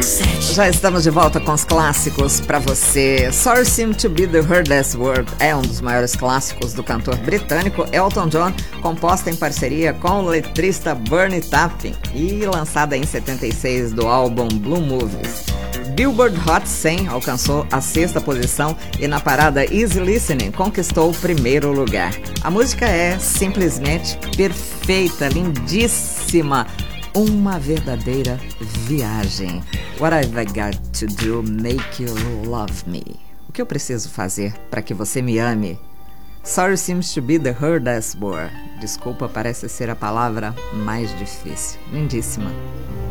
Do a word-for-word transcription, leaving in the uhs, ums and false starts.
Já estamos de volta com os clássicos para você. Sorry Seems to Be the Hardest Word é um dos maiores clássicos do cantor britânico Elton John, composta em parceria com o letrista Bernie Taupin e lançada em setenta e seis do álbum Blue Movies. Billboard Hot cem alcançou a sexta posição e na parada Easy Listening conquistou o primeiro lugar. A música é simplesmente perfeita, lindíssima, uma verdadeira viagem. What have I got to do make you love me? O que eu preciso fazer para que você me ame? Sorry seems to be the hardest word. Desculpa parece ser a palavra mais difícil. Lindíssima.